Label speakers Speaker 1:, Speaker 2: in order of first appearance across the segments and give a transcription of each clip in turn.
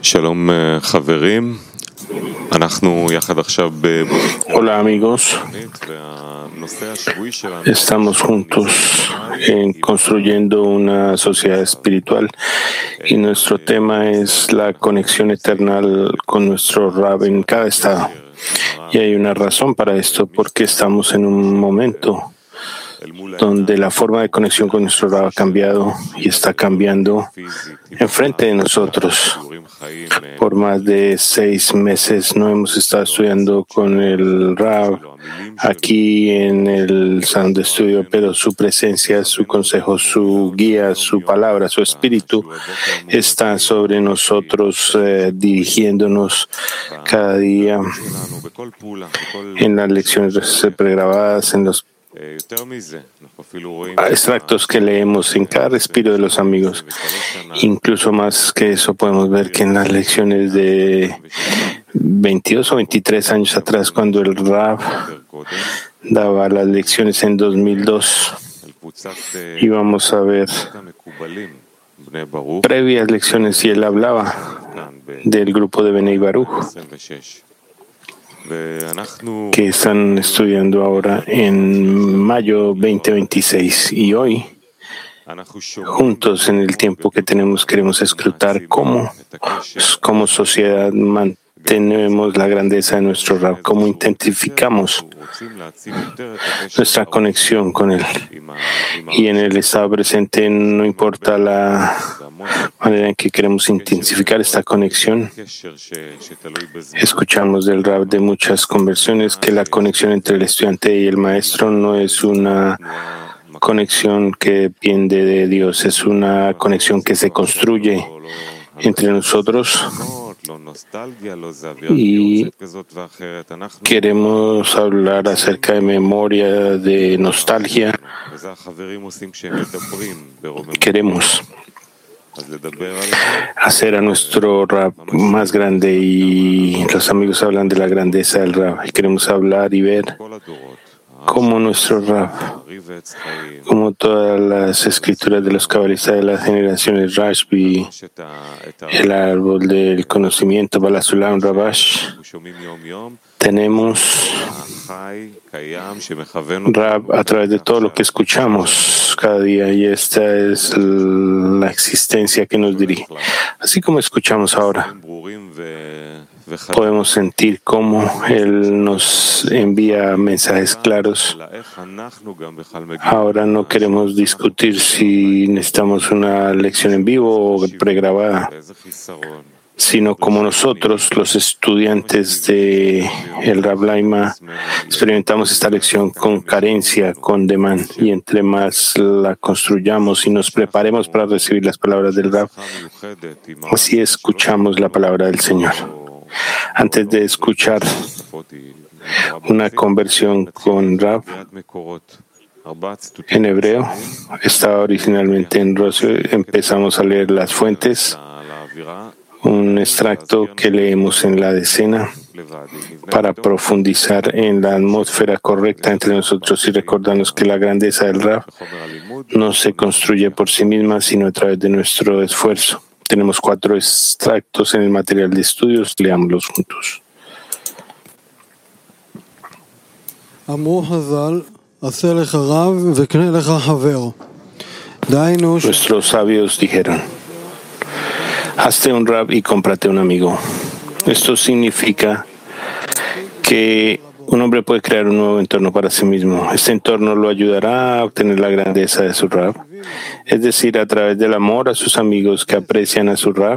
Speaker 1: שלום חברים, אנחנו יחד עכשיו
Speaker 2: Hola amigos, estamos juntos construyendo una sociedad espiritual y nuestro tema es la conexión eterna con nuestro Rab en cada estado. Y hay una razón para esto, porque estamos en un momento donde la forma de conexión con nuestro Rab ha cambiado y está cambiando enfrente de nosotros. Por más de 6 meses no hemos estado estudiando con el Rab aquí en el salón de estudio, pero su presencia, su consejo, su guía, su palabra, su espíritu está sobre nosotros, dirigiéndonos cada día en las lecciones pregrabadas, en los extractos que leemos en cada respiro de los amigos. Incluso más que eso, podemos ver que en las lecciones de 22 o 23 años atrás, cuando el Rab daba las lecciones en 2002, íbamos a ver previas lecciones y él hablaba del grupo de Benei Baruch que están estudiando ahora en mayo 2026, y hoy juntos en el tiempo que tenemos queremos escrutar cómo como sociedad mantenemos la grandeza de nuestro Rab, cómo intensificamos nuestra conexión con él. Y en el estado presente no importa la manera en que queremos intensificar esta conexión. Escuchamos del Rab de muchas conversiones que la conexión entre el estudiante y el maestro no es una conexión que depende de Dios, es una conexión que se construye entre nosotros. Y queremos hablar acerca de memoria, de nostalgia. Queremos hacer a nuestro Rab más grande, y los amigos hablan de la grandeza del Rab. Y queremos hablar y ver cómo nuestro Rab, como todas las escrituras de los cabalistas de las generaciones, Rashbi, el árbol del conocimiento, Balasulam, Rabash, tenemos Rab a través de todo lo que escuchamos cada día, y esta es la existencia que nos dirige. Así como escuchamos ahora, podemos sentir cómo Él nos envía mensajes claros. Ahora no queremos discutir si necesitamos una lección en vivo o pregrabada, sino como nosotros, los estudiantes de el Rab Laima, experimentamos esta lección con carencia, con demanda, y entre más la construyamos y nos preparemos para recibir las palabras del Rab, así escuchamos la palabra del Señor. Antes de escuchar una conversión con Rab en hebreo, estaba originalmente en ruso, empezamos a leer las fuentes, un extracto que leemos en la decena para profundizar en la atmósfera correcta entre nosotros y recordarnos que la grandeza del Rab no se construye por sí misma, sino a través de nuestro esfuerzo. Tenemos 4 extractos en el material de estudios, leámoslos juntos. Nuestros sabios dijeron: hazte un Rab y cómprate un amigo. Esto significa que un hombre puede crear un nuevo entorno para sí mismo. Este entorno lo ayudará a obtener la grandeza de su Rab, es decir, a través del amor a sus amigos que aprecian a su Rab,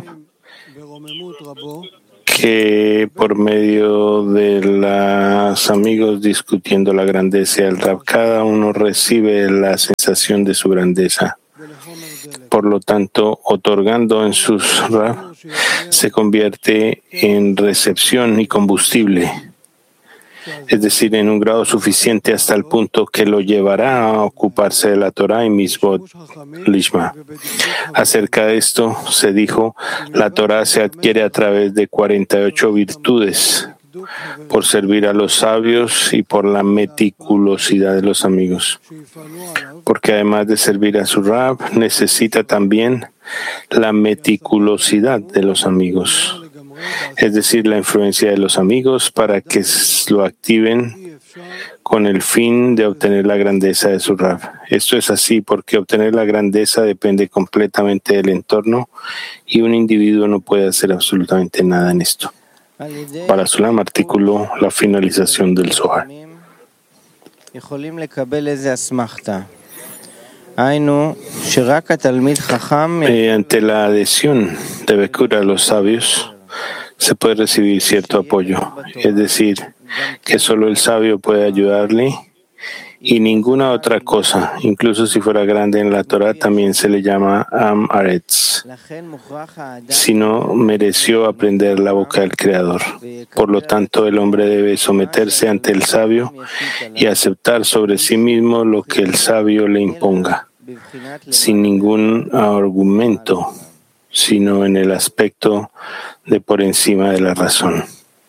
Speaker 2: que por medio de los amigos discutiendo la grandeza del Rab, cada uno recibe la sensación de su grandeza. Por lo tanto, otorgando en sus Rab, se convierte en recepción y combustible, es decir, en un grado suficiente hasta el punto que lo llevará a ocuparse de la Torah y Mitzvot Lishma. Acerca de esto se dijo: la Torah se adquiere a través de 48 virtudes, por servir a los sabios y por la meticulosidad de los amigos. Porque además de servir a su Rab, necesita también la meticulosidad de los amigos, es decir, la influencia de los amigos para que lo activen con el fin de obtener la grandeza de su Rab. Esto es así porque obtener la grandeza depende completamente del entorno y un individuo no puede hacer absolutamente nada en esto. Para Sulam, artículo, la finalización del Zohar. Mediante la adhesión de Bekur a los sabios, se puede recibir cierto apoyo, es decir, que solo el sabio puede ayudarle y ninguna otra cosa, incluso si fuera grande en la Torah, también se le llama Am Aretz, si no mereció aprender la boca del Creador. Por lo tanto, el hombre debe someterse ante el sabio y aceptar sobre sí mismo lo que el sabio le imponga, sin ningún argumento, sino en el aspecto de por encima de la razón.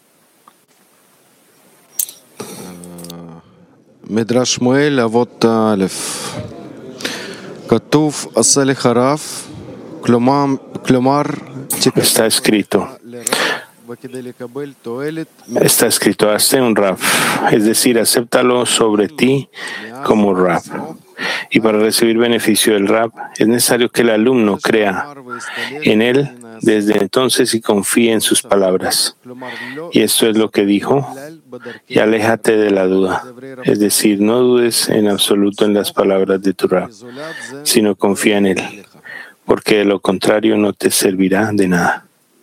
Speaker 3: מדרש שמואל אבות א' כתוב עשה לך רב כלומר
Speaker 2: Está escrito, hazte un Rab, es decir, acéptalo sobre ti como Rab. Y para recibir beneficio del Rab, es necesario que el alumno crea en él desde entonces y confíe en sus palabras. Y esto es lo que dijo, y aléjate de la duda. Es decir, no dudes en absoluto en las palabras de tu Rab, sino confía en él, porque de lo contrario no te servirá de nada.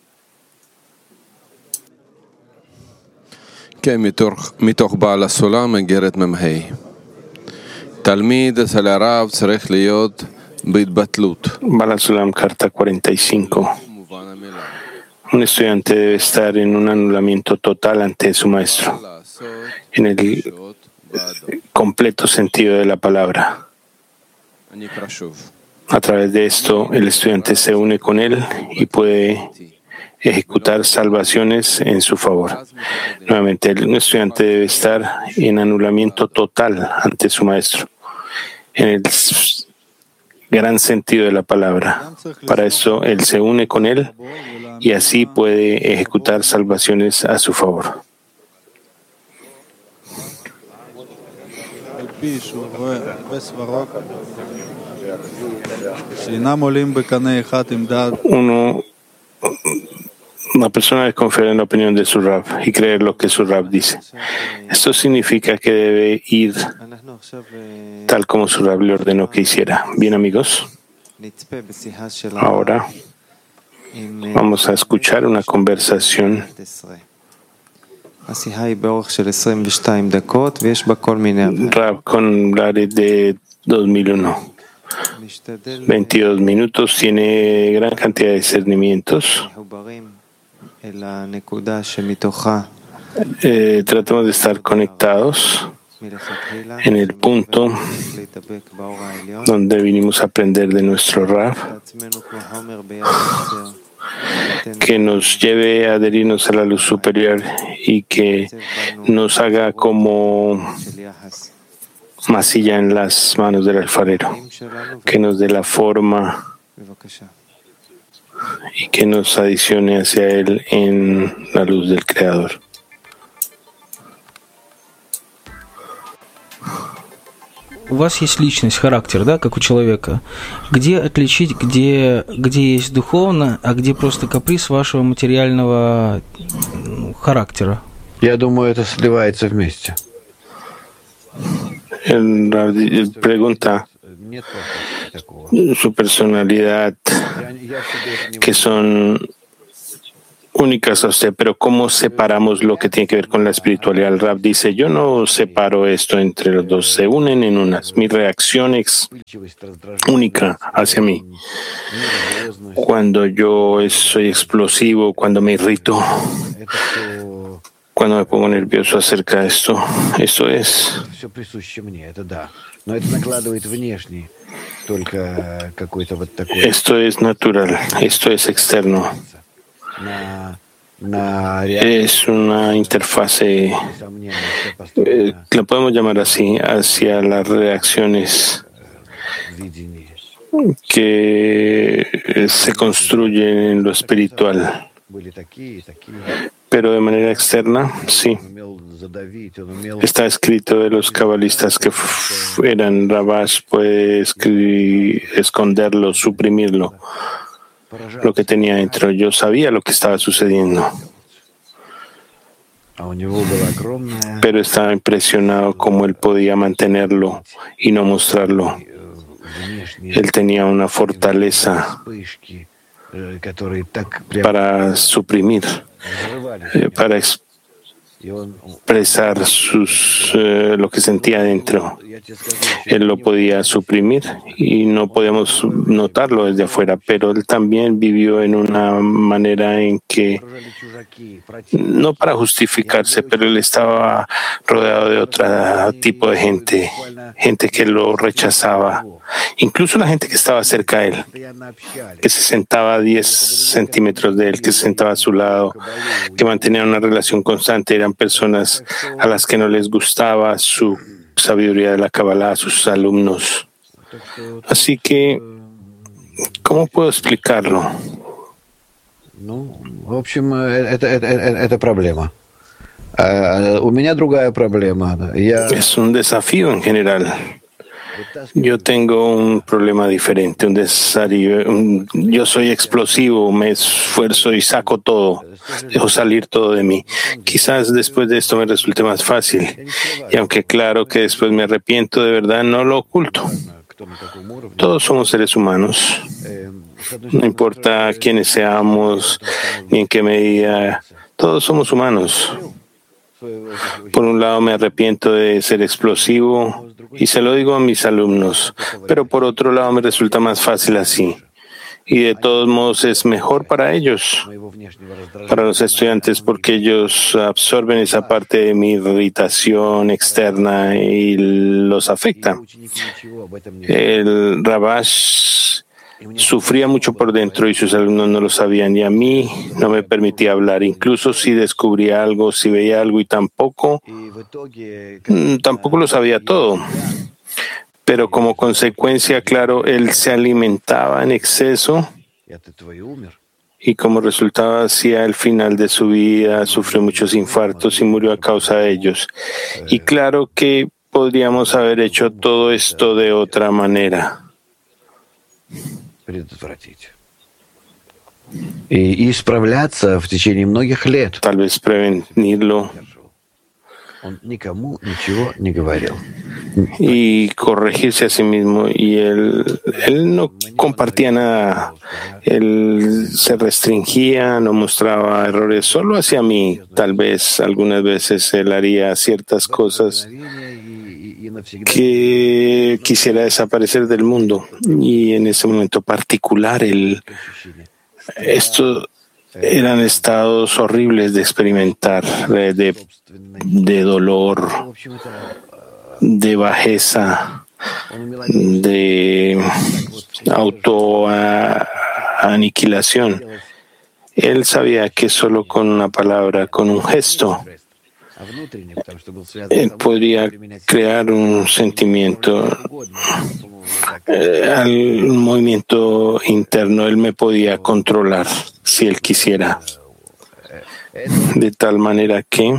Speaker 3: מתוך בעל הסולם מגרת מ"ה תלמיד אצל הרב צריך להיות בהתבטלות.
Speaker 2: Baal HaSulam, carta 45. Un estudiante debe estar en un anulamiento total ante su maestro, en el completo sentido de la palabra. A través de esto, el estudiante se une con él y puede ejecutar salvaciones en su favor. Nuevamente, el estudiante debe estar en anulamiento total ante su maestro, en el gran sentido de la palabra. Para eso, él se une con él y así puede ejecutar salvaciones a su favor. Una persona debe confiar en la opinión de su Rab y creer lo que su Rab dice. Esto significa que debe ir tal como su Rab le ordenó que hiciera. Bien, amigos, ahora vamos a escuchar una conversación Rab con Lared de 2001. 22 minutos, tiene gran cantidad de discernimientos. Tratamos de estar conectados en el punto donde vinimos a aprender de nuestro Rab, que nos lleve a adherirnos a la luz superior y que nos haga como masilla en las manos del alfarero, que nos dé la forma y que nos adicione hacia él en la luz del Creador.
Speaker 4: У вас есть личность, характер, да, как у человека. Где отличить, где есть духовно, а где просто каприз вашего материального характера?
Speaker 5: Я думаю, это сливается вместе.
Speaker 2: Él pregunta su personalidad, que son únicas a usted, pero ¿cómo separamos lo que tiene que ver con la espiritualidad? El Rab dice, yo no separo esto entre los dos, se unen en unas. Mi reacción es única hacia mí. Cuando yo soy explosivo, cuando me irrito, cuando me pongo nervioso acerca de esto es. Esto es natural, esto es externo. es una interfase, la podemos llamar así, hacia las reacciones que se construyen en lo espiritual. Pero de manera externa, sí. Está escrito de los cabalistas que eran Rabash, puede esconderlo, suprimirlo, lo que tenía dentro. Yo sabía lo que estaba sucediendo, pero estaba impresionado cómo él podía mantenerlo y no mostrarlo. Él tenía una fortaleza para suprimir, para expresar lo que sentía dentro. Él lo podía suprimir y no podíamos notarlo desde afuera, pero él también vivió en una manera en que, no para justificarse, pero él estaba rodeado de otro tipo de gente, gente que lo rechazaba, incluso la gente que estaba cerca de él, que se sentaba a 10 centímetros de él, que se sentaba a su lado, que mantenían una relación constante. Eran personas a las que no les gustaba su sabiduría de la Kabbalah, a sus alumnos. Así que, ¿cómo puedo explicarlo?
Speaker 5: В общем, это проблема. У меня другая проблема.
Speaker 2: Es un desafío en general. Yo tengo un problema diferente, un desafío. Yo soy explosivo, me esfuerzo y saco todo, dejo salir todo de mí. Quizás después de esto me resulte más fácil. Y aunque claro que después me arrepiento, de verdad no lo oculto. Todos somos seres humanos. No importa quiénes seamos, ni en qué medida. Todos somos humanos. Por un lado me arrepiento de ser explosivo y se lo digo a mis alumnos, pero por otro lado me resulta más fácil así. Y de todos modos es mejor para ellos, para los estudiantes, porque ellos absorben esa parte de mi irritación externa y los afecta. El Rabash sufría mucho por dentro y sus alumnos no lo sabían, y a mí no me permitía hablar, incluso si descubría algo, si veía algo, y tampoco lo sabía todo. Pero como consecuencia, claro, él se alimentaba en exceso y como resultado hacia el final de su vida sufrió muchos infartos y murió a causa de ellos. Y claro que podríamos haber hecho todo esto de otra manera.
Speaker 5: И исправляться в течение многих лет.
Speaker 2: Tal vez prevenirlo.
Speaker 5: Он никому ничего не говорил.
Speaker 2: Y corregirse a sí mismo. Y él no compartía nada. Él se restringía, no mostraba errores, solo hacia mí. Tal vez algunas veces él haría ciertas cosas que quisiera desaparecer del mundo. Y en ese momento particular, estos eran estados horribles de experimentar, de dolor, de bajeza, de autoaniquilación. Él sabía que solo con una palabra, con un gesto, él podría crear un sentimiento, al movimiento interno. Él me podía controlar si él quisiera, de tal manera que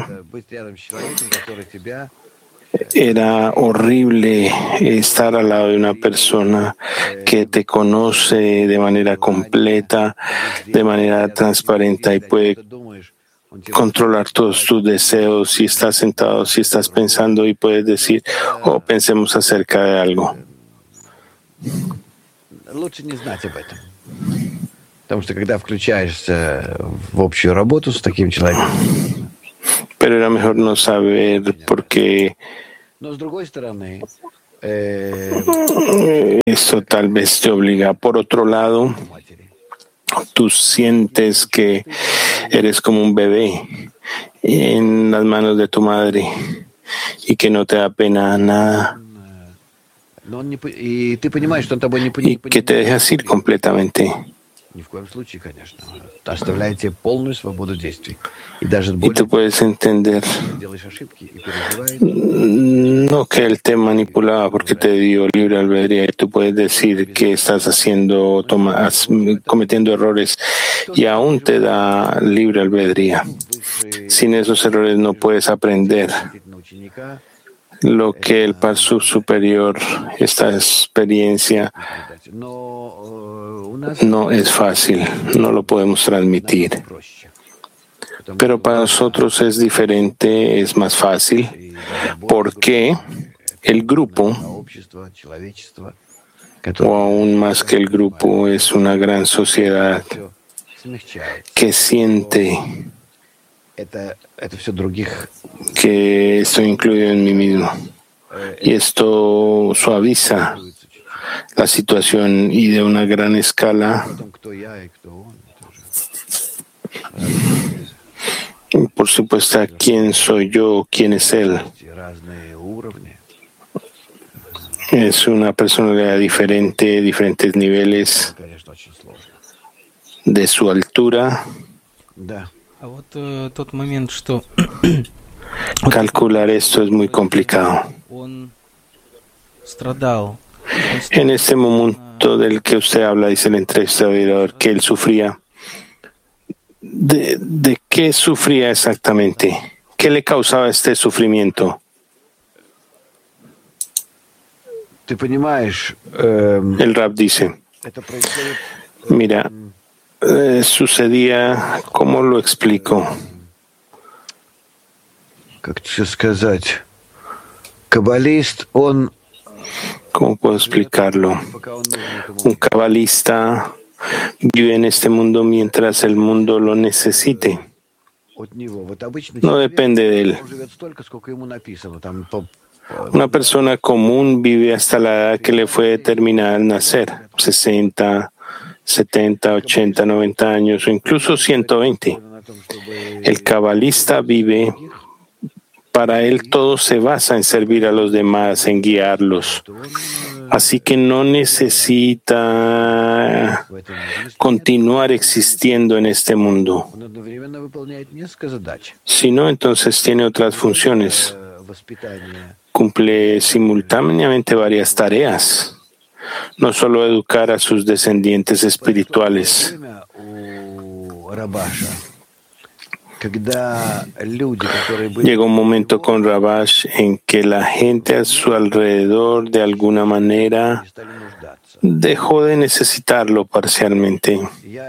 Speaker 2: era horrible estar al lado de una persona que te conoce de manera completa, de manera transparente, y puede controlar todos tus deseos. Si estás sentado, si estás pensando, y puedes decir, pensemos acerca de algo.
Speaker 5: Лучше не знать об этом. Потому что когда включаешься в общую работу с таким человеком.
Speaker 2: Pero era mejor no saber, porque
Speaker 5: Но с другой стороны,
Speaker 2: eso tal vez te obliga. Por otro lado, tú sientes que eres como un bebé en las manos de tu madre y que no te da pena nada
Speaker 5: и ты понимаешь, что он тобой не
Speaker 2: y que te dejas ir completamente.
Speaker 5: Ни в коем случае, конечно. Оставляете полную свободу действий. И даже
Speaker 2: Y
Speaker 5: более
Speaker 2: tú puedes entender
Speaker 5: делаешь ошибки и переживаешь.
Speaker 2: no que él te manipulaba porque te dio libre albedrío y tú puedes decir que estás haciendo, cometiendo errores y aún te da libre albedrío. Sin esos errores no puedes aprender lo que el Parsuf superior, esta experiencia, no es fácil, no lo podemos transmitir. Pero para nosotros es diferente, es más fácil, porque el grupo, o aún más que el grupo, es una gran sociedad que siente que estoy incluido en mí mismo. Y esto suaviza la situación y de una gran escala. Por supuesto, ¿quién soy yo? ¿Quién es él? Es una personalidad diferente, diferentes niveles de su altura.
Speaker 4: А вот тот момент, что
Speaker 2: Calcular esto es muy complicado.
Speaker 4: он страдал.
Speaker 2: En este momento del que usted habla, dice el entrevistador, que él sufría. ¿De qué sufría exactamente? ¿Qué le causaba este sufrimiento? El Rab dice, mira, sucedía, ¿cómo lo explico? ¿Cómo puedo explicarlo? Un cabalista vive en este mundo mientras el mundo lo necesite. No depende de él. Una persona común vive hasta la edad que le fue determinada al nacer, 60, 70, 80, 90 años o incluso 120. El cabalista vive, para él todo se basa en servir a los demás, en guiarlos. Así que no necesita continuar existiendo en este mundo, sino entonces tiene otras funciones. Cumple simultáneamente varias tareas, no solo educar a sus descendientes espirituales. Llegó un momento con Rabash en que la gente a su alrededor de alguna manera dejó de necesitarlo parcialmente.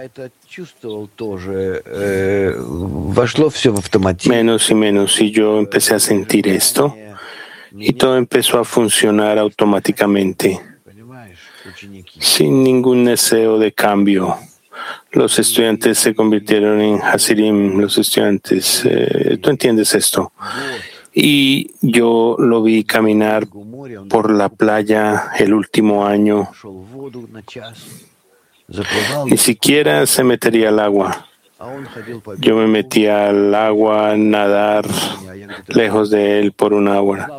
Speaker 2: Menos y menos, y yo empecé a sentir esto, y todo empezó a funcionar automáticamente, sin ningún deseo de cambio. Los estudiantes se convirtieron en Hasidim, los estudiantes, tú entiendes esto. Y yo lo vi caminar por la playa el último año. Ni siquiera se metería al agua. Yo me metía al agua a nadar lejos de él por una hora.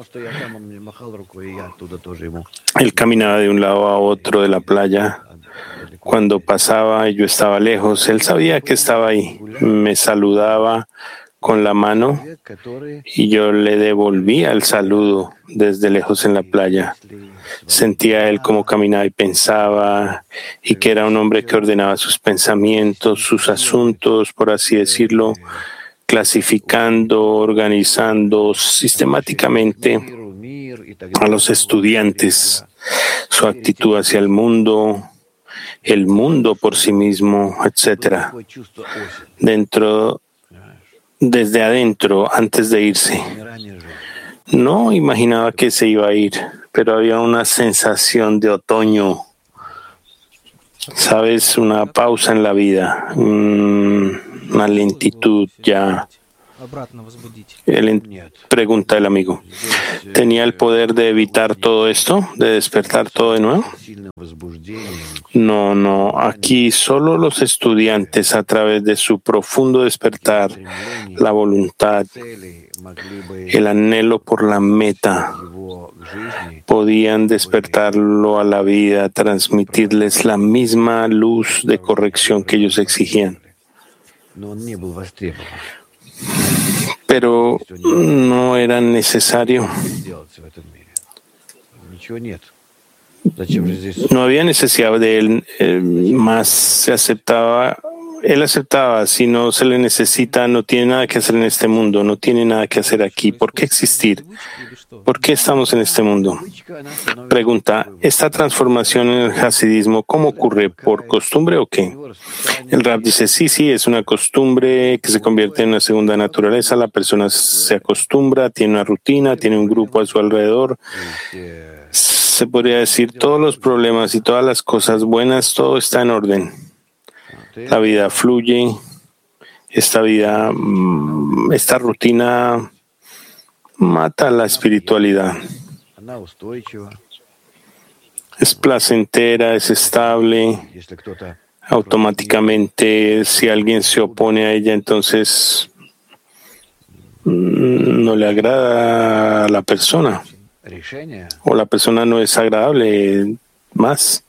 Speaker 2: Él caminaba de un lado a otro de la playa. Cuando pasaba y yo estaba lejos, él sabía que estaba ahí. Me saludaba con la mano y yo le devolvía el saludo desde lejos en la playa. Sentía él cómo caminaba y pensaba, y que era un hombre que ordenaba sus pensamientos, sus asuntos, por así decirlo, clasificando, organizando sistemáticamente a los estudiantes, su actitud hacia el mundo por sí mismo, etc. Desde adentro, antes de irse. No imaginaba que se iba a ir, pero había una sensación de otoño, ¿sabes? Una pausa en la vida, una lentitud ya.
Speaker 4: обратно возбудить?
Speaker 2: Pregunta el amigo. ¿Tenía el poder de evitar todo esto, de despertar todo de nuevo? No, no. Aquí solo los estudiantes, a través de su profundo despertar, la voluntad, el anhelo por la meta, podían despertarlo a la vida, transmitirles la misma luz de corrección que ellos exigían. Pero no era necesario. No había necesidad de él, más se aceptaba. Él aceptaba, si no se le necesita, no tiene nada que hacer en este mundo, no tiene nada que hacer aquí. ¿Por qué existir? ¿Por qué estamos en este mundo? Pregunta, ¿esta transformación en el hasidismo cómo ocurre? ¿Por costumbre o qué? El Rab dice, sí, es una costumbre que se convierte en una segunda naturaleza. La persona se acostumbra, tiene una rutina, tiene un grupo a su alrededor. Se podría decir, todos los problemas y todas las cosas buenas, todo está en orden. La vida fluye, esta rutina mata la espiritualidad. Es placentera, es estable. Automáticamente, si alguien se opone a ella, entonces no le agrada a la persona. O la persona no es agradable más.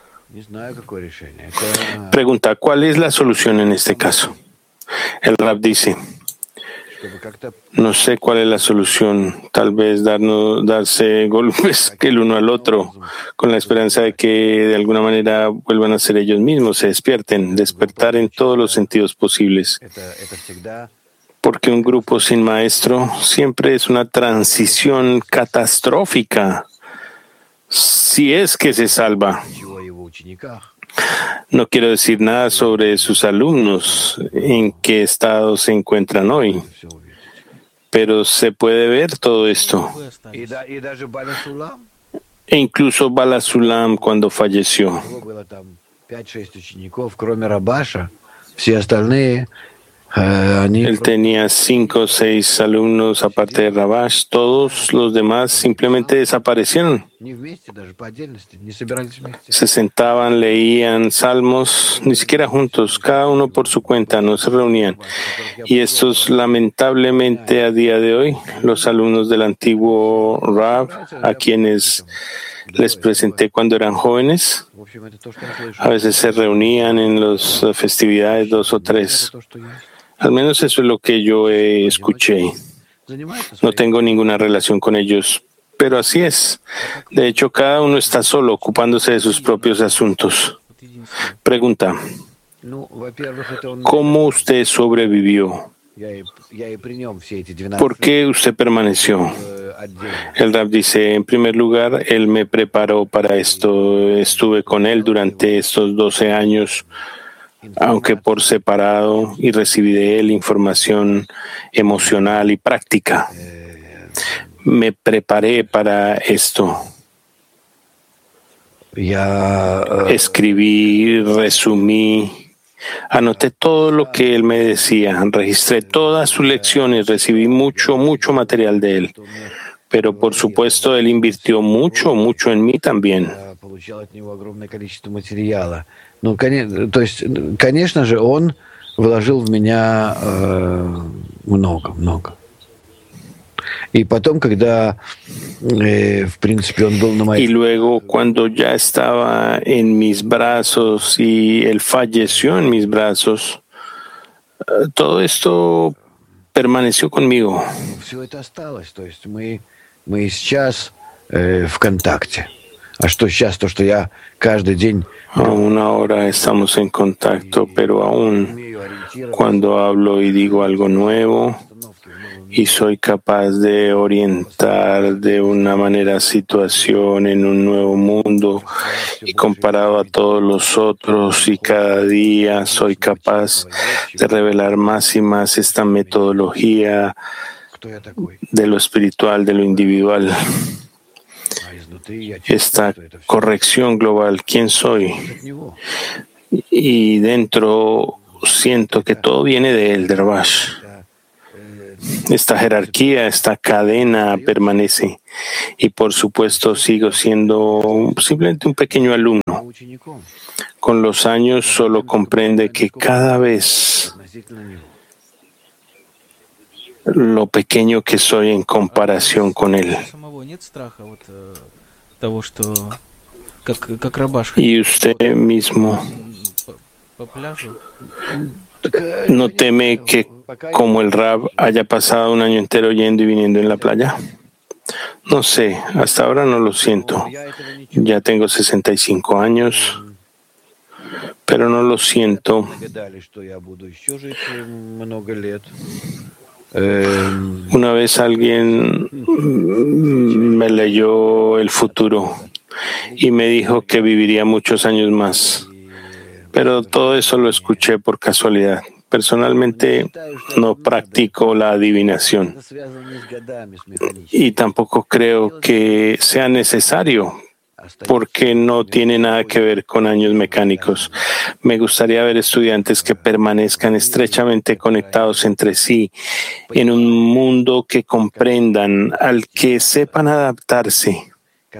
Speaker 2: Pregunta, ¿cuál es la solución en este caso? El Rab dice, no sé cuál es la solución, tal vez darse golpes el uno al otro, con la esperanza de que de alguna manera vuelvan a ser ellos mismos, se despierten, despertar en todos los sentidos posibles. Porque un grupo sin maestro siempre es una transición catastrófica, si es que se salva. No quiero decir nada sobre sus alumnos, en qué estado se encuentran hoy, pero se puede ver todo esto. E incluso Bala Sulam, cuando falleció, él tenía 5 o 6 alumnos aparte de Rabash. Todos los demás simplemente desaparecieron. Se sentaban, leían salmos, ni siquiera juntos, cada uno por su cuenta, no se reunían. Y estos, lamentablemente, a día de hoy, los alumnos del antiguo Rab, a quienes les presenté cuando eran jóvenes, a veces se reunían en las festividades 2 o 3. Al menos eso es lo que yo escuché. No tengo ninguna relación con ellos, pero así es. De hecho, cada uno está solo, ocupándose de sus propios asuntos. Pregunta, ¿cómo usted sobrevivió? ¿Por qué usted permaneció? El Rab dice, en primer lugar, él me preparó para esto. Estuve con él durante estos 12 años. Aunque por separado, y recibí de él información emocional y práctica. Me preparé para esto. Escribí, resumí, anoté todo lo que él me decía, registré todas sus lecciones, recibí mucho material de él. Pero por supuesto, él invirtió mucho en mí también.
Speaker 5: Ну, то есть, конечно же, он вложил в меня много. Y потом, когда, в принципе, он был на моей...
Speaker 2: Y luego, cuando ya estaba en mis brazos y él falleció en mis brazos, todo esto permaneció conmigo.
Speaker 5: Все это осталось, то есть мы сейчас в контакте. А что сейчас, то, что я каждый день...
Speaker 2: Aún ahora estamos en contacto, pero aún cuando hablo y digo algo nuevo y soy capaz de orientar de una manera situación en un nuevo mundo y comparado a todos los otros, y cada día soy capaz de revelar más y más esta metodología de lo espiritual, de lo individual. Esta corrección global, ¿quién soy? Y dentro siento que todo viene de él, de Rabash. esta jerarquía, esta cadena permanece. Y por supuesto sigo siendo simplemente un pequeño alumno. Con los años solo comprende que cada vez lo pequeño que soy en comparación con él. Y usted mismo no teme que, como el Rab, haya pasado un año entero yendo y viniendo en la playa. No sé, hasta ahora no lo siento. Ya tengo 65 años, pero no lo siento. Una vez alguien me leyó el futuro y me dijo que viviría muchos años más, pero todo eso lo escuché por casualidad. Personalmente no practico la adivinación y tampoco creo que sea necesario, porque no tiene nada que ver con años mecánicos. Me gustaría ver estudiantes que permanezcan estrechamente conectados entre sí en un mundo que comprendan, al que sepan adaptarse,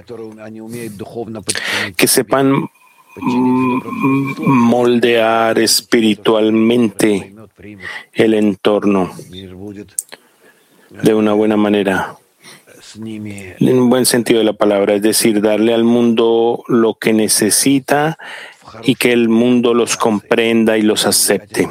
Speaker 2: que sepan moldear espiritualmente el entorno de una buena manera, en un buen sentido de la palabra, es decir, darle al mundo lo que necesita y que el mundo los comprenda y los acepte.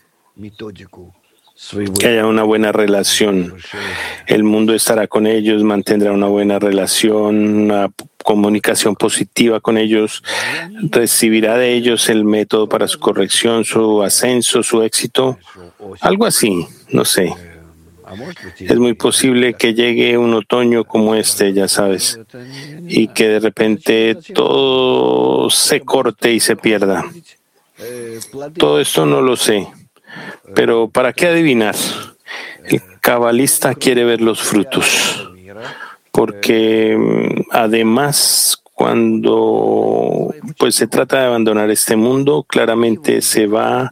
Speaker 2: Que haya una buena relación. El mundo estará con ellos, mantendrá una buena relación, una comunicación positiva con ellos, recibirá de ellos el método para su corrección, su ascenso, su éxito, algo así, no sé. Es muy posible que llegue un otoño como este, ya sabes, y que de repente todo se corte y se pierda. Todo esto no lo sé, pero ¿para qué adivinar? El cabalista quiere ver los frutos, porque además cuando se trata de abandonar este mundo, claramente se va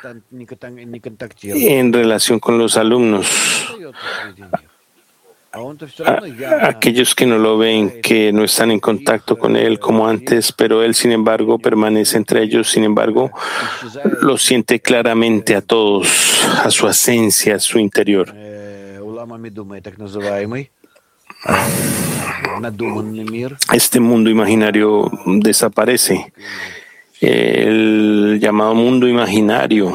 Speaker 2: en relación con los alumnos. Aquellos que no lo ven, que no están en contacto con él como antes, pero él, sin embargo, permanece entre ellos, sin embargo, lo siente claramente a todos, a su esencia, a su interior. Este mundo imaginario desaparece. El llamado mundo imaginario,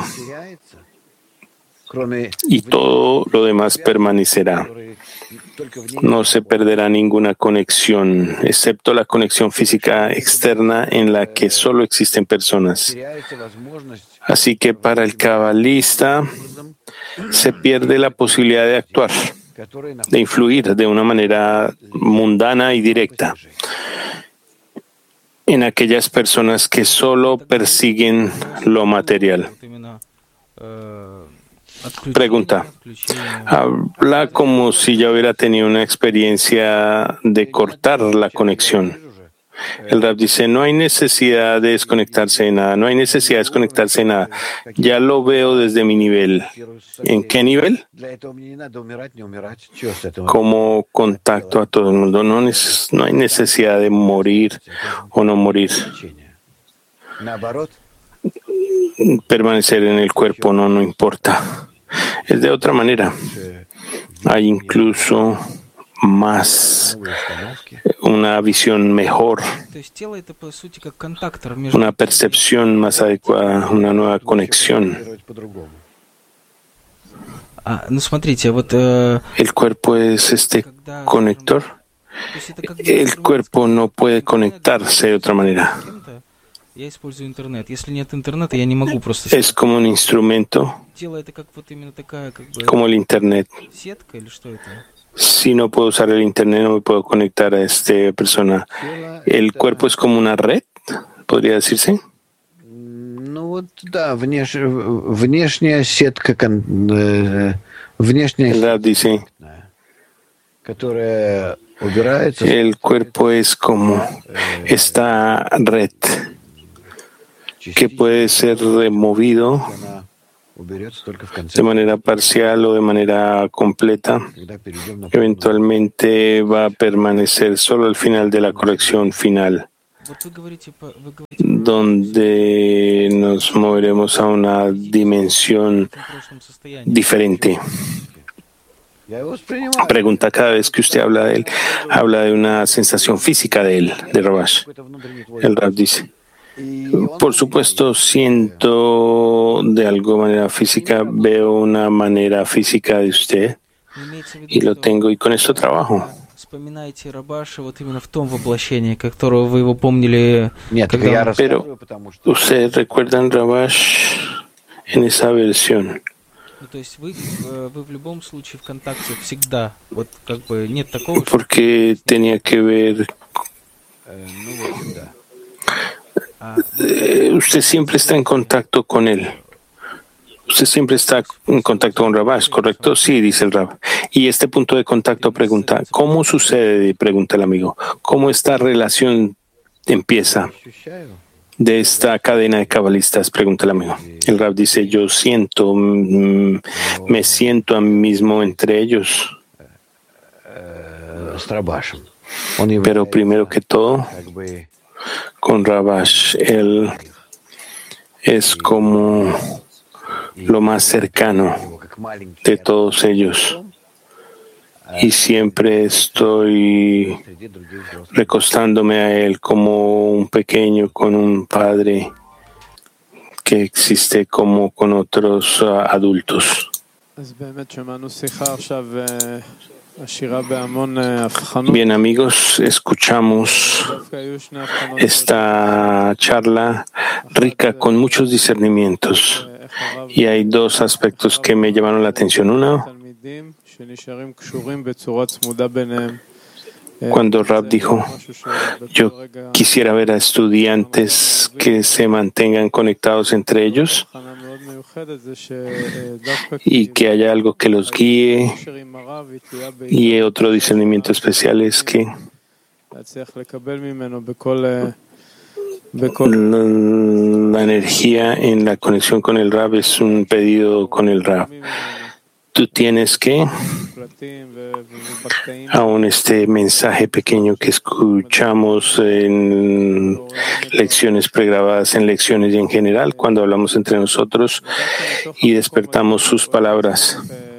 Speaker 2: y todo lo demás permanecerá. No se perderá ninguna conexión, excepto la conexión física externa en la que solo existen personas. Así que para el cabalista se pierde la posibilidad de actuar, de influir de una manera mundana y directa en aquellas personas que solo persiguen lo material. Pregunta. Habla como si ya hubiera tenido una experiencia de cortar la conexión. El Rab dice, no hay necesidad de desconectarse de nada, no hay necesidad de desconectarse de nada. Ya lo veo desde mi nivel. ¿En qué nivel? Como contacto a todo el mundo. No hay necesidad de morir o no morir. Permanecer en el cuerpo no importa. Es de otra manera. Hay incluso más una visión mejor, una percepción más adecuada, una nueva conexión. El cuerpo es este conector. El cuerpo no puede conectarse de otra manera. Es como un instrumento, como el Internet. Si no puedo usar el Internet, no me puedo conectar a esta persona. ¿El cuerpo es como una red? ¿Podría decirse? El dice, el cuerpo es como esta red que puede ser removido de manera parcial o de manera completa, eventualmente va a permanecer solo al final de la corrección final, donde nos moveremos a una dimensión diferente. Pregunta: cada vez que usted habla de él, habla de una sensación física de él, de Rabash. El Rab dice: por supuesto, siento de alguna manera física, veo una manera física de usted y lo tengo, y con esto trabajo.
Speaker 4: Вспоминайте Рабаша вот именно в том воплощении, которого вы его помнили.
Speaker 2: Pero ustedes recuerdan Rabash en esa versión.
Speaker 4: То есть вы в любом случае в контакте всегда. Вот как бы нет такого.
Speaker 2: Porque tenía que ver. Usted siempre está en contacto con él. Usted siempre está en contacto con Rabash, ¿correcto? Sí, dice el Rab. Y este punto de contacto pregunta: ¿cómo sucede? Pregunta el amigo. ¿Cómo esta relación empieza de esta cadena de cabalistas? Pregunta el amigo. El Rab dice: yo siento, me siento a mí mismo entre ellos. Pero primero que todo, con Rabash, él es como lo más cercano de todos ellos. Y siempre estoy recostándome a él como un pequeño con un padre que existe como con otros adultos. Bien, amigos, escuchamos esta charla rica con muchos discernimientos, y hay dos aspectos que me llamaron la atención. Uno, cuando Rab dijo: yo quisiera ver a estudiantes que se mantengan conectados entre ellos y que haya algo que los guíe, y otro discernimiento especial es que la energía en la conexión con el Rab es un pedido con el Rab. Tú tienes que, aún este mensaje pequeño que escuchamos en lecciones pregrabadas, en lecciones y en general, cuando hablamos entre nosotros y despertamos sus palabras,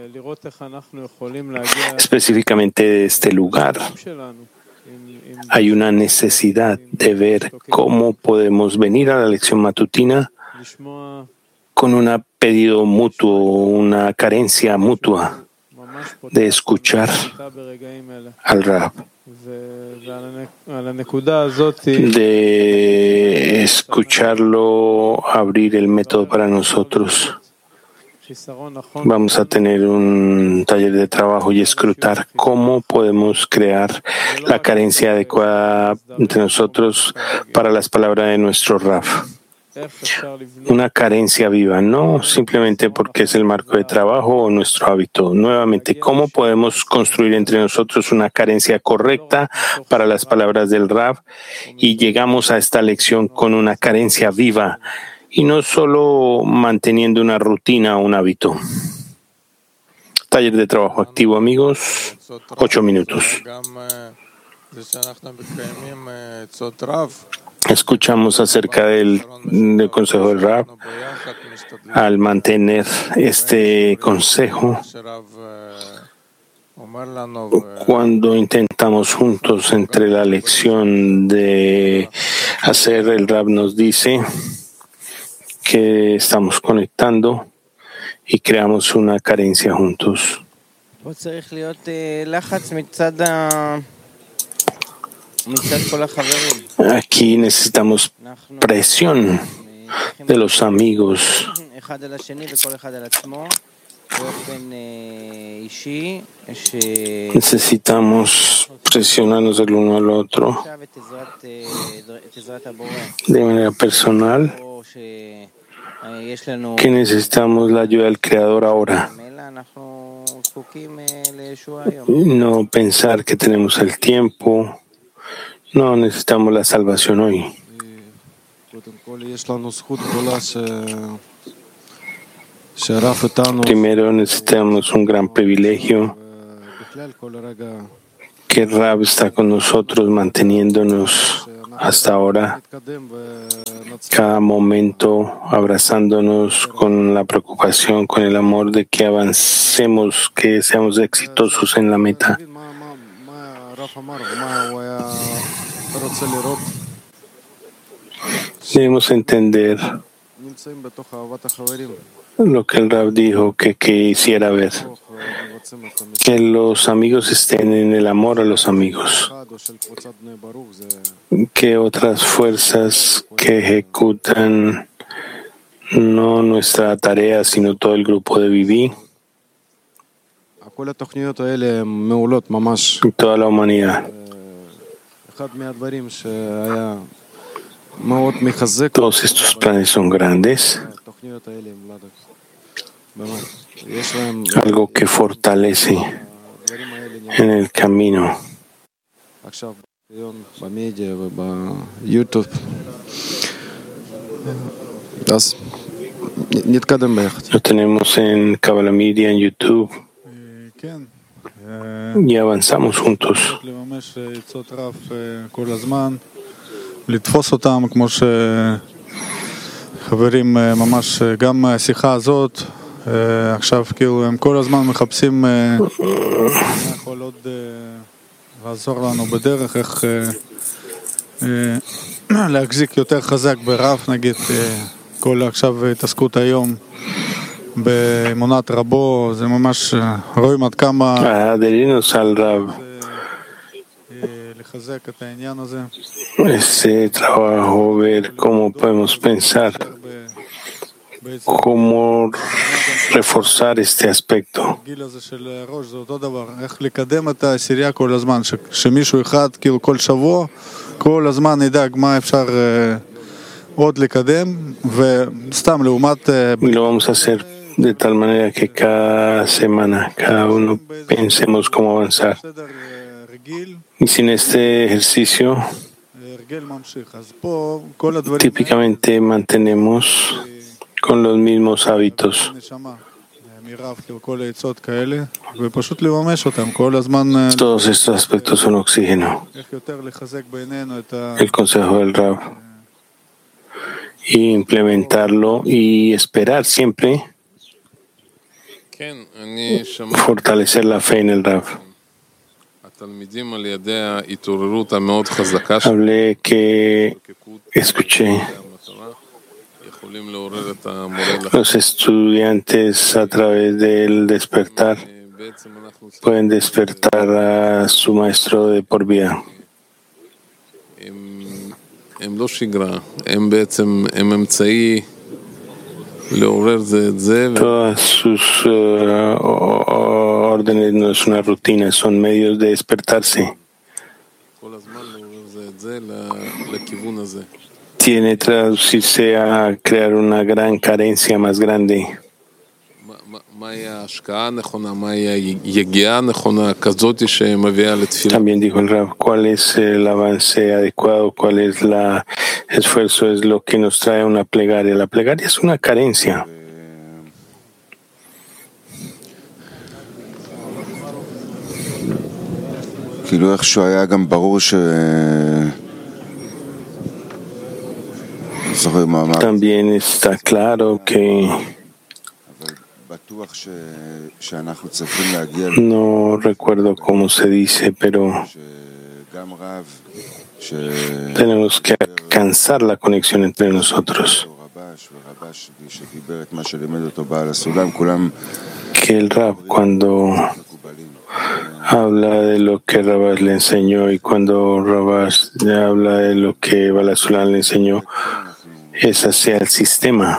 Speaker 2: específicamente de este lugar, hay una necesidad de ver cómo podemos venir a la lección matutina con un pedido mutuo, una carencia mutua de escuchar al Rab, de escucharlo abrir el método para nosotros. Vamos a tener un taller de trabajo y escrutar cómo podemos crear la carencia adecuada entre nosotros para las palabras de nuestro Rab. Una carencia viva, no simplemente porque es el marco de trabajo o nuestro hábito. Nuevamente, ¿cómo podemos construir entre nosotros una carencia correcta para las palabras del Rab? Y llegamos a esta lección con una carencia viva y no solo manteniendo una rutina o un hábito. Taller de trabajo activo, amigos, 8 minutos. Escuchamos acerca del consejo del Rab. Al mantener este consejo, cuando intentamos juntos entre la lección de hacer, el Rab nos dice que estamos conectando y creamos una carencia juntos. Aquí necesitamos presión de los amigos. Necesitamos presionarnos el uno al otro de manera personal, que necesitamos la ayuda del Creador ahora. No pensar que tenemos el tiempo. No, necesitamos la salvación hoy. Primero necesitamos un gran privilegio, que el Rab está con nosotros, manteniéndonos hasta ahora, cada momento abrazándonos con la preocupación, con el amor de que avancemos, que seamos exitosos en la meta. Debemos entender lo que el Rab dijo que quisiera ver, que los amigos estén en el amor a los amigos, que otras fuerzas que ejecutan no nuestra tarea, sino todo el grupo de Viví y toda la humanidad. Todos estos planes son grandes, algo que fortalece en el camino. Lo tenemos en Kabbalah Media, en YouTube, y avanzamos juntos.
Speaker 6: לתפוס אותם, כמו שחברים ממש גם מהשיחה הזאת, עכשיו כאילו הם כל הזמן מחפשים יכול עוד לעזור לנו בדרך, איך להחזיק יותר חזק ברב, נגיד כל עכשיו התעסקות היום באמונת רבו, זה ממש רואים עד כמה
Speaker 2: ese trabajo, ver cómo podemos pensar, cómo reforzar este aspecto. Y lo vamos a hacer de tal manera que cada semana, cada uno pensemos cómo avanzar. Y sin este ejercicio, típicamente mantenemos con los mismos hábitos. Todos estos aspectos son oxígeno. El consejo del Rab. Y implementarlo y esperar siempre fortalecer la fe en el Rab. Hablé que escuché los estudiantes a través del despertar pueden despertar a su maestro de por vida. Todas sus órdenes no es una rutina, son medios de despertarse. Tiene que traducirse a crear una gran carencia más grande. También dijo el Rab, ¿cuál es el avance adecuado? ¿Cuál es el esfuerzo? Es lo que nos trae una plegaria. La plegaria es una carencia. También está claro que no recuerdo cómo se dice, pero tenemos que alcanzar la conexión entre nosotros. Que el Rab, cuando habla de lo que Rabash le enseñó y cuando Rabash habla de lo que Balasulam le enseñó, ese sea el sistema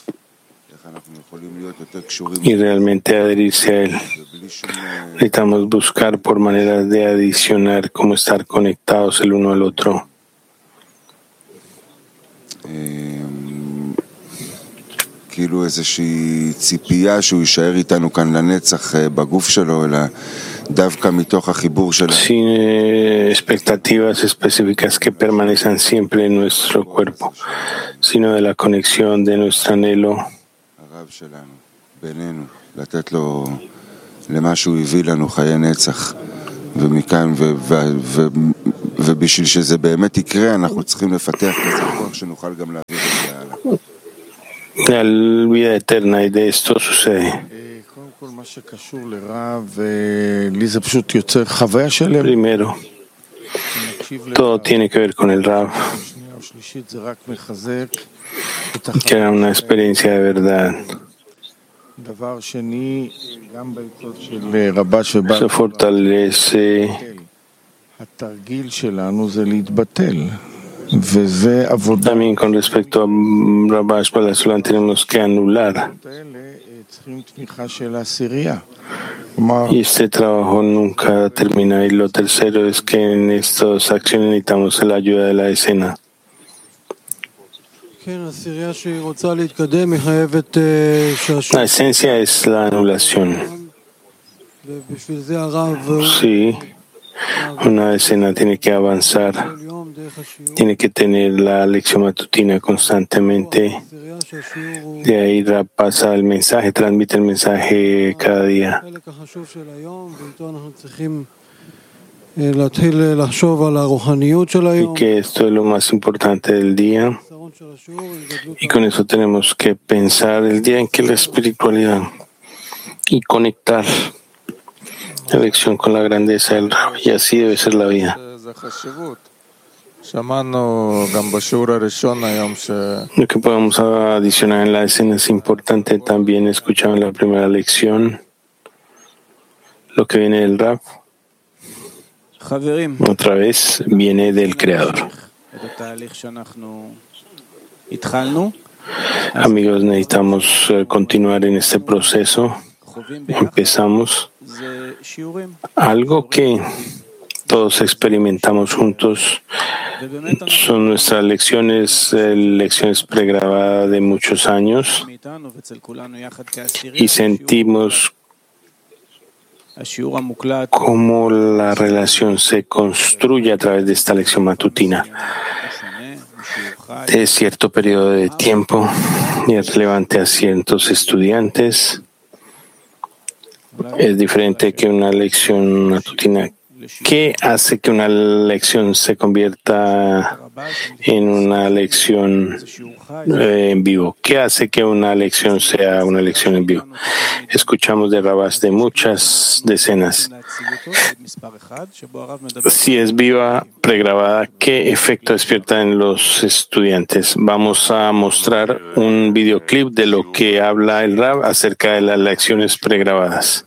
Speaker 2: y realmente adherirse a él. Necesitamos buscar por maneras de adicionar cómo estar conectados el uno al otro.
Speaker 7: כאילו איזושהי ציפייה שהוא יישאר איתנו כאן לנצח בגוף שלו, אלא דווקא מתוך החיבור שלנו.
Speaker 2: Sin expectativas específicas que permanezcan siempre en nuestro cuerpo, sino de la conexión de nuestro anhelo
Speaker 7: הרב שלנו, בינינו, לתת לו למה שהוא הביא לנו חיי נצח, ומכאן, ובשביל שזה באמת יקרה, אנחנו צריכים לפתח כזה כוח שנוכל גם להעביר את זה הלאה.
Speaker 2: La vida eterna y de esto sucede.
Speaker 3: קודם כל, מה שקשור לרב, לי זה פשוט יוצר חוויה שלם.
Speaker 2: Primero, todo tiene que ver con el Rab,
Speaker 3: שנייה או שלישית זה רק מחזק את
Speaker 2: que era una experiencia de verdad.
Speaker 3: דבר שני, גם בעצות של רבש ובא,
Speaker 2: Se fortalece.
Speaker 3: התרגיל שלנו זה להתבטל, וזה עבודה.
Speaker 2: También con respecto a Rabash Balasulam tenemos que anular.
Speaker 3: האלה צריכים תמיכה של העשירייה. כלומר,
Speaker 2: Y este trabajo nunca termina. Y lo tercero es que en estas acciones necesitamos la ayuda de la decena. La esencia es la anulación. Sí, una decena tiene que avanzar, tiene que tener la lección matutina constantemente. De ahí pasa el mensaje, transmite el mensaje cada día. Y que esto es lo más importante del día. Y con eso tenemos que pensar el día en que la espiritualidad y conectar la lección con la grandeza del Rab. Y así debe ser la vida. Lo que podemos adicionar en la escena es importante. También escuchamos en la primera lección lo que viene del Rab. Otra vez viene del Creador. Amigos, necesitamos continuar en este proceso. Empezamos algo que todos experimentamos juntos. Son nuestras lecciones, lecciones pregrabadas de muchos años, y sentimos cómo la relación se construye a través de esta lección matutina de cierto periodo de tiempo, y es relevante a ciertos estudiantes. Es diferente que una lección matutina. ¿Qué hace que una lección se convierta en una lección en vivo? ¿Qué hace que una lección sea una lección en vivo? Escuchamos de Rabash de muchas decenas. Si es viva, pregrabada, ¿qué efecto despierta en los estudiantes? Vamos a mostrar un videoclip de lo que habla el Rab acerca de las lecciones pregrabadas.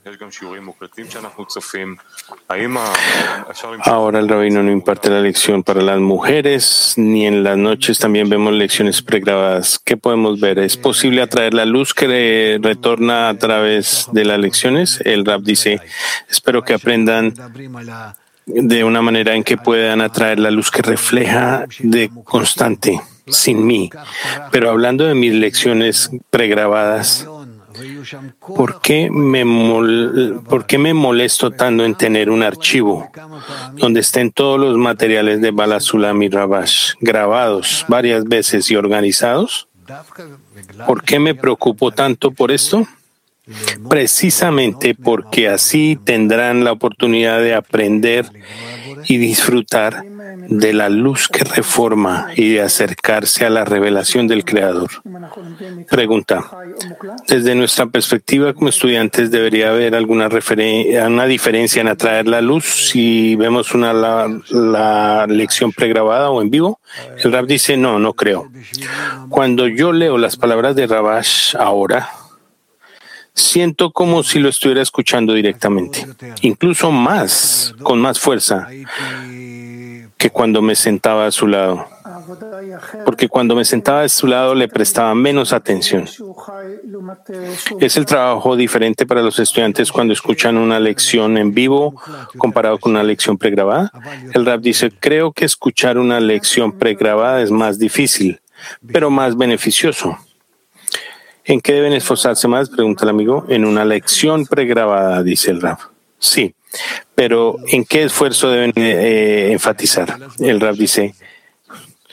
Speaker 2: Ahora el rabino no imparte la lección para las mujeres, ni en las noches también vemos lecciones pregrabadas. ¿Qué podemos ver? ¿Es posible atraer la luz que retorna a través de las lecciones? El Rab dice, espero que aprendan de una manera en que puedan atraer la luz que refleja de constante, sin mí. Pero hablando de mis lecciones pregrabadas, ¿por qué me molesto tanto en tener un archivo donde estén todos los materiales de Balasulam y Rabash grabados varias veces y organizados? ¿Por qué me preocupo tanto por esto? Precisamente porque así tendrán la oportunidad de aprender y disfrutar de la luz que reforma y de acercarse a la revelación del Creador. Pregunta. Desde nuestra perspectiva como estudiantes, ¿debería haber alguna diferencia en atraer la luz si vemos la lección pregrabada o en vivo? El Rab dice, no creo. Cuando yo leo las palabras de Rabash ahora, siento como si lo estuviera escuchando directamente, incluso más, con más fuerza que cuando me sentaba a su lado. Porque cuando me sentaba a su lado le prestaba menos atención. Es el trabajo diferente para los estudiantes cuando escuchan una lección en vivo comparado con una lección pregrabada. El Rab dice, creo que escuchar una lección pregrabada es más difícil, pero más beneficioso. ¿En qué deben esforzarse más? Pregunta el amigo. En una lección pregrabada, dice el Rab. Sí, pero ¿en qué esfuerzo deben enfatizar? El Rab dice,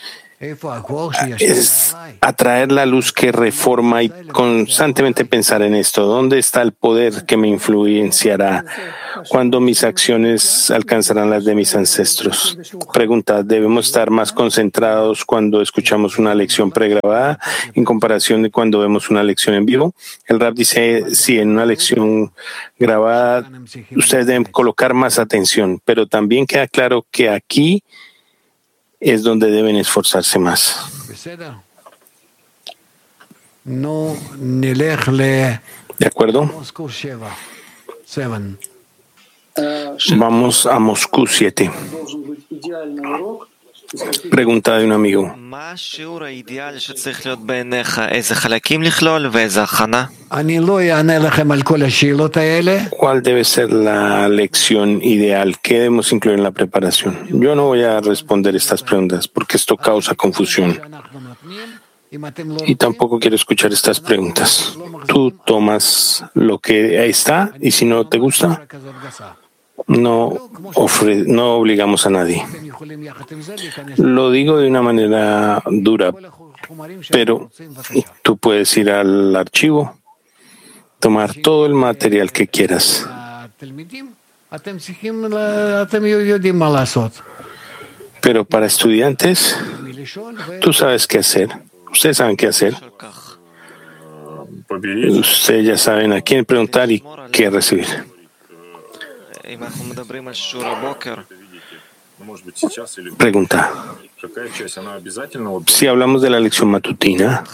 Speaker 2: es atraer la luz que reforma y constantemente pensar en esto. ¿Dónde está el poder que me influenciará? ¿Cuándo mis acciones alcanzarán las de mis ancestros? Pregunta, ¿debemos estar más concentrados cuando escuchamos una lección pregrabada en comparación de cuando vemos una lección en vivo? El Rab dice, sí, en una lección grabada ustedes deben colocar más atención, pero también queda claro que aquí es donde deben esforzarse más. ¿De acuerdo? Vamos a Moscú 7. Pregunta de un amigo. ¿Cuál debe ser la lección ideal? ¿Qué debemos incluir en la preparación? Yo no voy a responder estas preguntas porque esto causa confusión. Y tampoco quiero escuchar estas preguntas. Tú tomas lo que ahí está y si no te gusta, no obligamos a nadie. Lo digo de una manera dura, pero tú puedes ir al archivo, tomar todo el material que quieras. Pero para estudiantes, tú sabes qué hacer. Ustedes saben qué hacer. Ustedes ya saben a quién preguntar y qué recibir. Pregunta. Si hablamos de la lección matutina,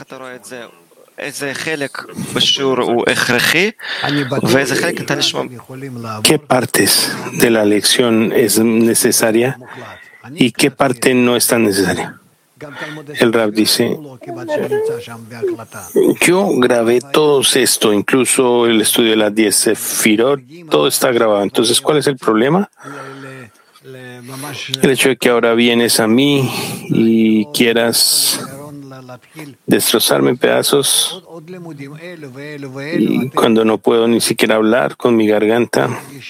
Speaker 2: ¿qué partes de la lección es necesaria y qué parte no es tan necesaria? El Rab dice, yo grabé todo esto, incluso el estudio de las 10 Sefirot, todo está grabado. Entonces, ¿cuál es el problema? El hecho de que ahora vienes a mí y quieras destrozarme en pedazos y cuando no puedo ni siquiera hablar con mi garganta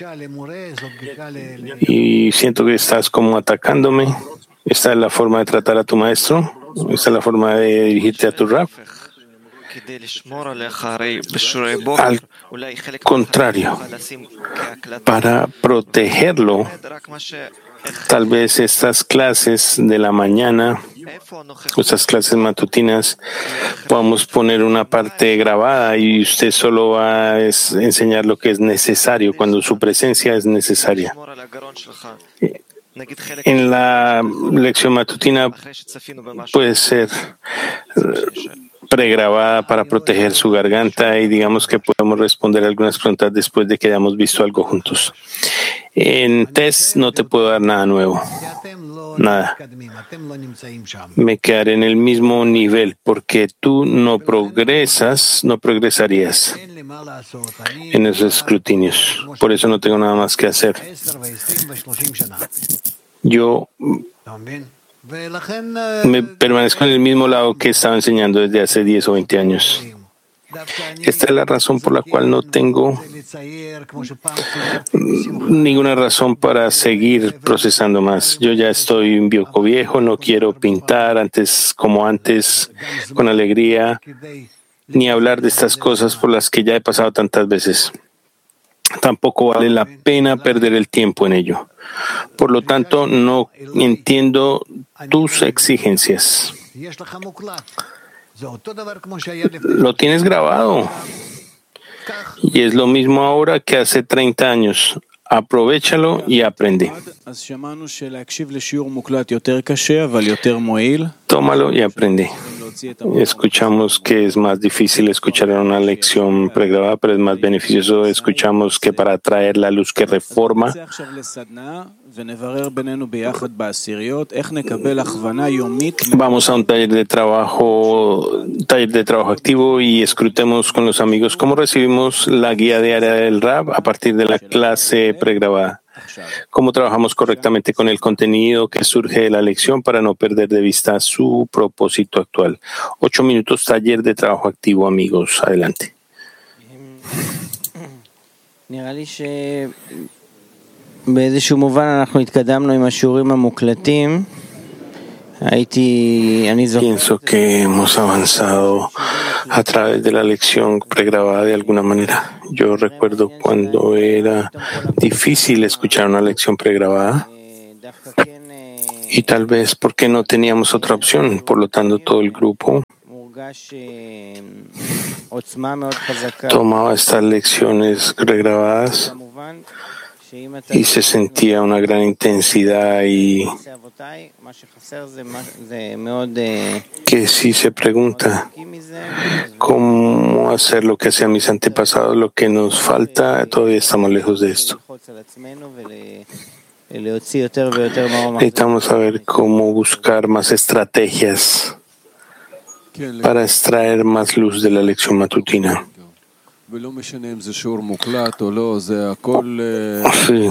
Speaker 2: y siento que estás como atacándome. ¿Esta es la forma de tratar a tu maestro? ¿Esta es la forma de dirigirte a tu Rab? Al contrario, para protegerlo, tal vez estas clases de la mañana, estas clases matutinas, podamos poner una parte grabada y usted solo va a enseñar lo que es necesario, cuando su presencia es necesaria. En la lección matutina puede ser pregrabada para proteger su garganta y digamos que podemos responder algunas preguntas después de que hayamos visto algo juntos. En test no te puedo dar nada nuevo, nada. Me quedaré en el mismo nivel porque tú no progresas, no progresarías en esos escrutinios. Por eso no tengo nada más que hacer. Yo me permanezco en el mismo lado que estaba enseñando desde hace 10 o 20 años. Esta es la razón por la cual no tengo ninguna razón para seguir procesando más. Yo ya estoy un viejo viejo, no quiero pintar como antes, con alegría, ni hablar de estas cosas por las que ya he pasado tantas veces. Tampoco vale la pena perder el tiempo en ello. Por lo tanto, no entiendo tus exigencias. Lo tienes grabado. Y es lo mismo ahora que hace 30 años. Aprovéchalo y aprende. Tómalo y aprende. Escuchamos que es más difícil escuchar una lección pregrabada, pero es más beneficioso. Escuchamos que para atraer la luz que reforma, vamos a un taller de trabajo activo y escrutemos con los amigos cómo recibimos la guía diaria del Rab a partir de la clase pregrabada. Cómo trabajamos correctamente con el contenido que surge de la lección para no perder de vista su propósito actual. 8 minutos, taller de trabajo activo, amigos. Adelante.
Speaker 8: באיזשהו מובן אנחנו התקדמנו עם השיעורים המוקלטים.
Speaker 2: Pienso que hemos avanzado a través de la lección pregrabada de alguna manera. Yo recuerdo cuando era difícil escuchar una lección pregrabada y tal vez porque no teníamos otra opción. Por lo tanto, todo el grupo tomaba estas lecciones pregrabadas y se sentía una gran intensidad y que si se pregunta cómo hacer lo que hacían mis antepasados, lo que nos falta, todavía estamos lejos de esto. Necesitamos saber cómo buscar más estrategias para extraer más luz de la lección matutina. Sí.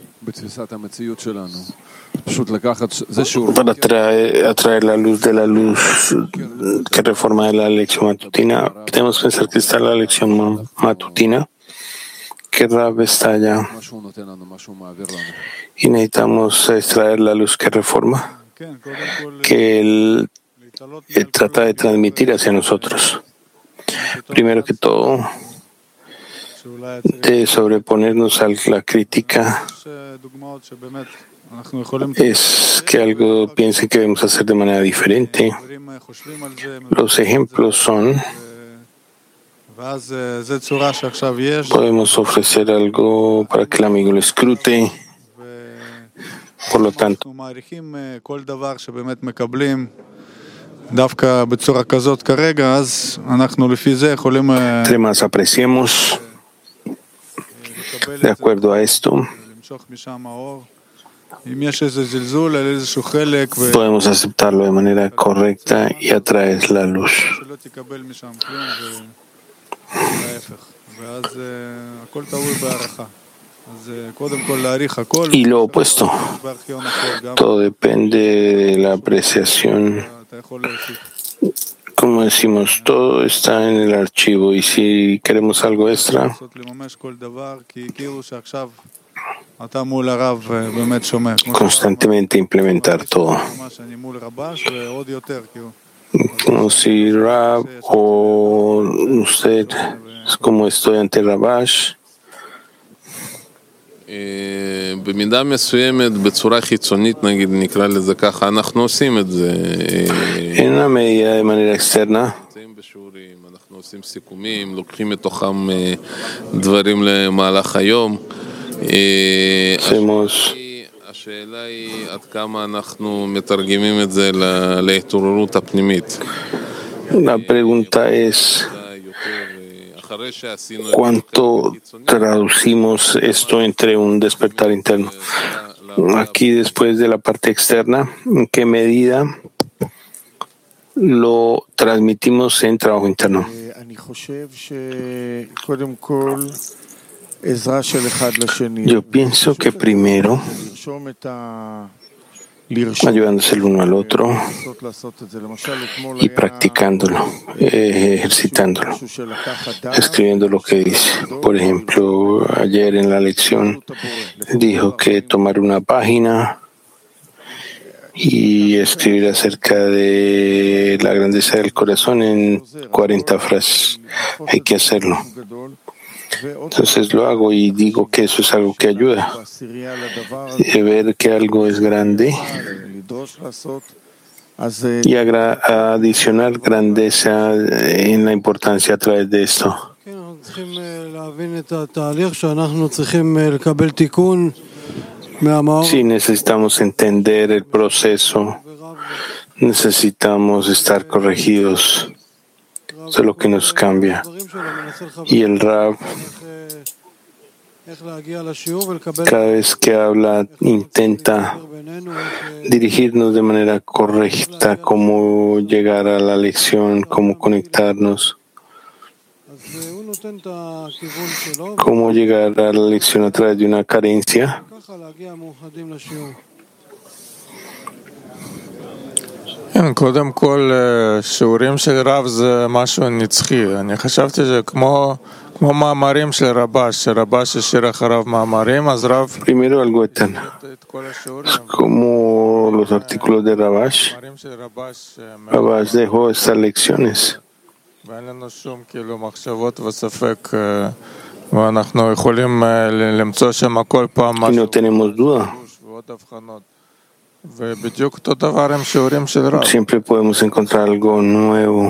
Speaker 2: Para atraer la luz de la luz que reforma de la lección matutina, tenemos que pensar que está la lección matutina, que Rab está allá, y necesitamos extraer la luz que reforma, que él trata de transmitir hacia nosotros. Primero que todo, de sobreponernos a la crítica es que algo piense que debemos hacer de manera diferente. Los ejemplos son: podemos ofrecer algo para que el amigo lo escrute. Por lo tanto, entre más apreciemos, de acuerdo a esto, podemos aceptarlo de manera correcta y atraer la luz. Y lo opuesto, todo depende de la apreciación. Como decimos, todo está en el archivo, y si queremos algo extra, constantemente implementar todo. Como si Rab o usted es como estoy ante Rabash.
Speaker 8: במידה מסוימת, בצורה חיצונית, נגיד, נקרא לזה ככה, אנחנו עושים את זה.
Speaker 2: En una medida de manera externa.
Speaker 8: אנחנו עושים סיכומים, לוקחים מתוכם דברים למהלך היום. השאלה היא עד כמה אנחנו מתרגמים את זה להתעוררות הפנימית.
Speaker 2: La pregunta es: ¿cuánto traducimos esto entre un despertar interno? Aquí, después de la parte externa, ¿en qué medida lo transmitimos en trabajo interno? Yo pienso que primero, ayudándose el uno al otro y practicándolo, ejercitándolo, escribiendo lo que dice. Por ejemplo, ayer en la lección dijo que tomar una página y escribir acerca de la grandeza del corazón en 40 frases. Hay que hacerlo. Entonces lo hago y digo que eso es algo que ayuda. Ver que algo es grande y adicionar grandeza en la importancia a través de esto. Sí, necesitamos entender el proceso, necesitamos estar corregidos. Eso es lo que nos cambia. Y el Rab, cada vez que habla, intenta dirigirnos de manera correcta, cómo llegar a la lección, cómo conectarnos, cómo llegar a la lección a través de una carencia.
Speaker 6: קודם כל, שיעורים של רב זה משהו נצחי. אני חשבתי שכמו מאמרים של רבש, שרבש השאיר אחריו מאמרים, אז רב...
Speaker 2: Primero algo eterno. Como por los artículos de Rabash. Rabash dejó estas lecciones. Y no tenemos duda. Siempre podemos encontrar algo nuevo